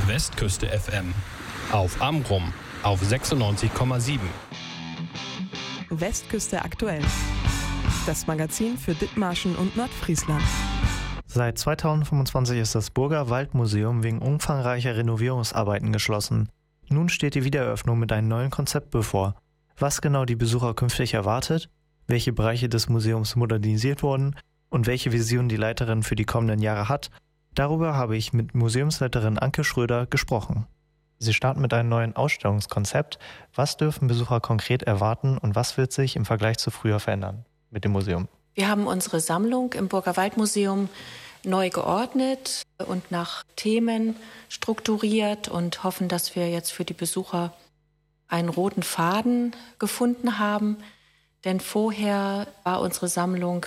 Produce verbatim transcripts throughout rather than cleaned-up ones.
Westküste F M. Auf Amrum auf sechsundneunzig Komma sieben. Westküste aktuell. Das Magazin für Dithmarschen und Nordfriesland. Seit zweitausendfünfundzwanzig ist das Burger Waldmuseum wegen umfangreicher Renovierungsarbeiten geschlossen. Nun steht die Wiedereröffnung mit einem neuen Konzept bevor. Was genau die Besucher künftig erwartet, welche Bereiche des Museums modernisiert wurden und welche Vision die Leiterin für die kommenden Jahre hat, darüber habe ich mit Museumsleiterin Anke Schröder gesprochen. Sie starten mit einem neuen Ausstellungskonzept. Was dürfen Besucher konkret erwarten und was wird sich im Vergleich zu früher verändern mit dem Museum? Wir haben unsere Sammlung im Burger Waldmuseum neu geordnet und nach Themen strukturiert und hoffen, dass wir jetzt für die Besucher einen roten Faden gefunden haben. Denn vorher war unsere Sammlung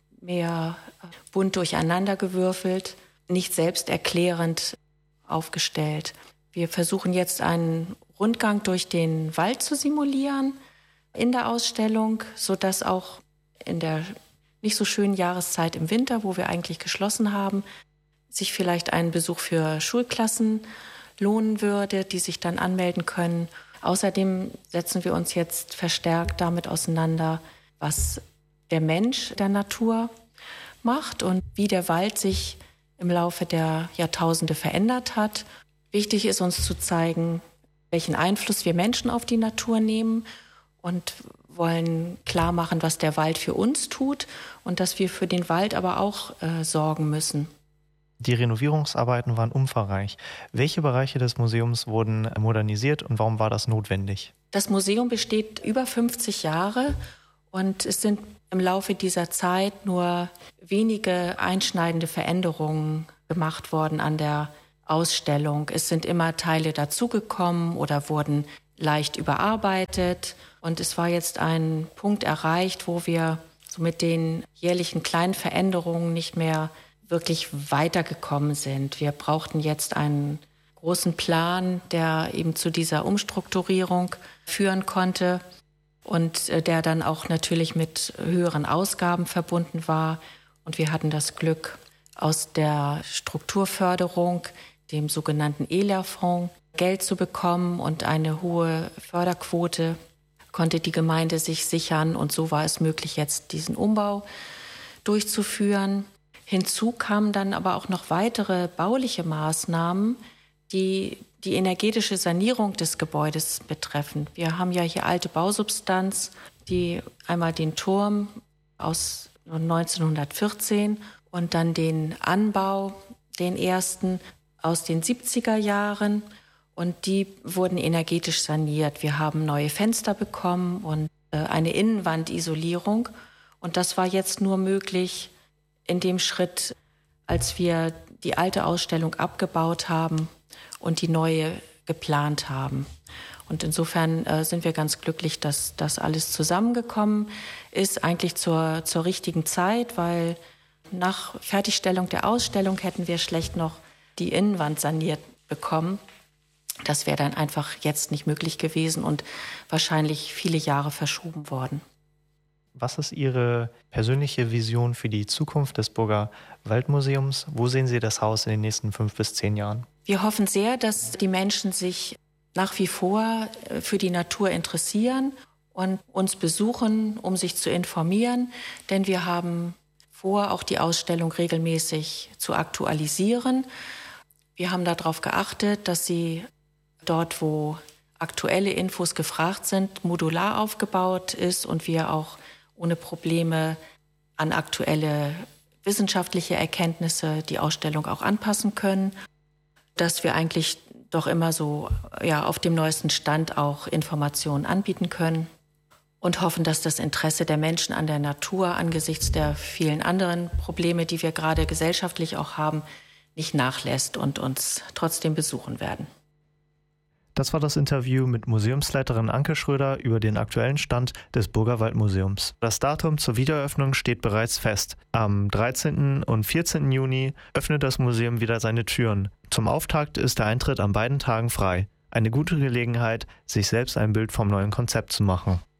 mehr bunt durcheinandergewürfelt, nicht selbsterklärend aufgestellt. Wir versuchen jetzt einen Rundgang durch den Wald zu simulieren in der Ausstellung, sodass auch in der nicht so schönen Jahreszeit im Winter, wo wir eigentlich geschlossen haben, sich vielleicht ein Besuch für Schulklassen lohnen würde, die sich dann anmelden können. Außerdem setzen wir uns jetzt verstärkt damit auseinander, was der Mensch der Natur macht und wie der Wald sich im Laufe der Jahrtausende verändert hat. Wichtig ist uns zu zeigen, welchen Einfluss wir Menschen auf die Natur nehmen und wollen klar machen, was der Wald für uns tut und dass wir für den Wald aber auch äh, sorgen müssen. Die Renovierungsarbeiten waren umfangreich. Welche Bereiche des Museums wurden modernisiert und warum war das notwendig? Das Museum besteht über fünfzig Jahre und es sind im Laufe dieser Zeit nur wenige einschneidende Veränderungen gemacht worden an der Ausstellung. Es sind immer Teile dazugekommen oder wurden leicht überarbeitet. Und es war jetzt ein Punkt erreicht, wo wir so mit den jährlichen kleinen Veränderungen nicht mehr wirklich weitergekommen sind. Wir brauchten jetzt einen großen Plan, der eben zu dieser Umstrukturierung führen konnte und der dann auch natürlich mit höheren Ausgaben verbunden war. Und wir hatten das Glück, aus der Strukturförderung, dem sogenannten E L E R-Fonds, Geld zu bekommen und eine hohe Förderquote konnte die Gemeinde sich sichern und so war es möglich, jetzt diesen Umbau durchzuführen. Hinzu kamen dann aber auch noch weitere bauliche Maßnahmen, die die energetische Sanierung des Gebäudes betreffen. Wir haben ja hier alte Bausubstanz, die einmal den Turm aus neunzehnhundertvierzehn und dann den Anbau, den ersten aus den siebziger Jahren. Und die wurden energetisch saniert. Wir haben neue Fenster bekommen und äh, eine Innenwandisolierung. Und das war jetzt nur möglich in dem Schritt, als wir die alte Ausstellung abgebaut haben und die neue geplant haben. Und insofern äh, sind wir ganz glücklich, dass das alles zusammengekommen ist, eigentlich zur, zur richtigen Zeit, weil nach Fertigstellung der Ausstellung hätten wir schlecht noch die Innenwand saniert bekommen. Das wäre dann einfach jetzt nicht möglich gewesen und wahrscheinlich viele Jahre verschoben worden. Was ist Ihre persönliche Vision für die Zukunft des Burger Waldmuseums? Wo sehen Sie das Haus in den nächsten fünf bis zehn Jahren? Wir hoffen sehr, dass die Menschen sich nach wie vor für die Natur interessieren und uns besuchen, um sich zu informieren. Denn wir haben vor, auch die Ausstellung regelmäßig zu aktualisieren. Wir haben darauf geachtet, dass sie dort, wo aktuelle Infos gefragt sind, modular aufgebaut ist und wir auch ohne Probleme an aktuelle wissenschaftliche Erkenntnisse die Ausstellung auch anpassen können, dass wir eigentlich doch immer so ja, auf dem neuesten Stand auch Informationen anbieten können und hoffen, dass das Interesse der Menschen an der Natur angesichts der vielen anderen Probleme, die wir gerade gesellschaftlich auch haben, nicht nachlässt und uns trotzdem besuchen werden. Das war das Interview mit Museumsleiterin Anke Schröder über den aktuellen Stand des Burger Waldmuseums. Das Datum zur Wiedereröffnung steht bereits fest. Am dreizehnten und vierzehnten Juni öffnet das Museum wieder seine Türen. Zum Auftakt ist der Eintritt an beiden Tagen frei. Eine gute Gelegenheit, sich selbst ein Bild vom neuen Konzept zu machen.